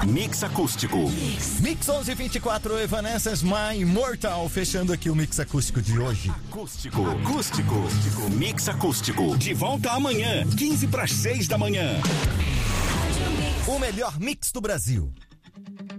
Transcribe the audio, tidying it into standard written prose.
Mix Acústico. Mix 1124, Evanescence, My Immortal, fechando aqui o Mix Acústico de hoje. Acústico. Mix Acústico. De volta amanhã, 15 para 6 da manhã. O melhor mix do Brasil.